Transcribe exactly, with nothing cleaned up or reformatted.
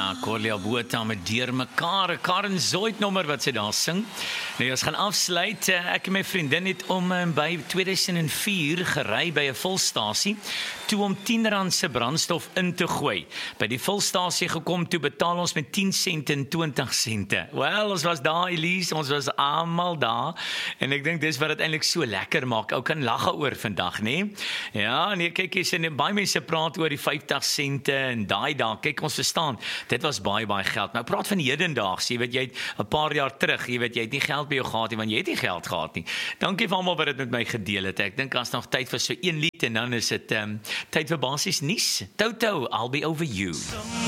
Ja, Corlia Botha met Deur mekaar, Karen Zoid nommer wat sy daar sing. Nou, ons gaan afsluit. Ek en my vriendin het om by twee duisend vier gery by 'n volstasie, toe om tien rand se brandstof in te gooi. By die volstasie gekom, toe betaal ons met tien sente en twintig sente. Wel, ons was daar, Elise, ons was almal daar, en ek dink dis wat dit eintlik so lekker maak. Ou kan lag oor vandag, né? Ja, nee, kyk, jy sien baie mense praat oor die vyftig sente en daai daar. Kyk, ons verstaan, dit was baie baie geld. Nou praat van die hedendaags, jy weet, jy het 'n paar jaar terug, jy weet, jy het nie geld by jou gehad nie, want jy het nie geld gehad nie. Dankie vir almal wat dit met my gedeel het. Ek dink as nog tyd vir so een lied en dan is dit um, tyd vir basies nuus. Toto, I'll be over you.